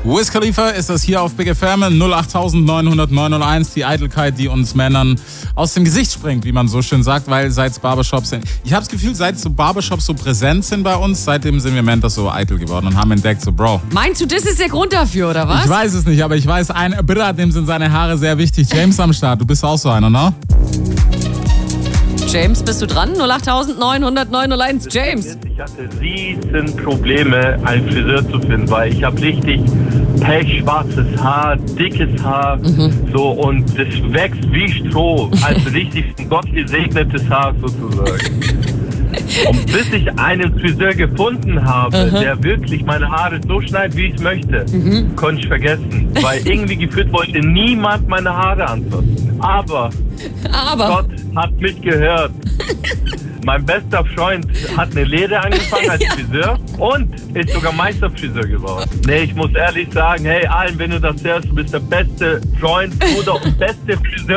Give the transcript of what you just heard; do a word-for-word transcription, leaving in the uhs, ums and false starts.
Wiz Khalifa ist das hier auf Big F M null acht neun null null neun null eins. Die Eitelkeit, die uns Männern aus dem Gesicht springt, wie man so schön sagt, weil seit Barbershops sind. Ich habe das Gefühl, seit so Barbershops so präsent sind bei uns, seitdem sind wir Männer so eitel geworden und haben entdeckt, so Bro. Meinst du, das ist der Grund dafür, oder was? Ich weiß es nicht, aber ich weiß, ein Brr, dem sind seine Haare sehr wichtig. James am Start, du bist auch so einer, ne? James, bist du dran? null acht neun null null neun null eins. James. Ich hatte riesen Probleme, einen Friseur zu finden, weil ich habe richtig pechschwarzes Haar, dickes Haar, mhm. so, und das wächst wie Stroh, also richtig ein gottgesegnetes Haar sozusagen. Und bis ich einen Friseur gefunden habe, mhm. der wirklich meine Haare so schneidet, wie ich es möchte, mhm. konnte ich vergessen. Weil irgendwie gefühlt wollte niemand meine Haare anfassen. Aber, Aber Gott hat mich gehört. Mein bester Freund hat eine Lehre angefangen als ja. Friseur und ist sogar Meisterfriseur geworden. Nee, ich muss ehrlich sagen, hey, Alan, wenn du das hörst, du bist der beste Freund, Bruder und beste Friseur.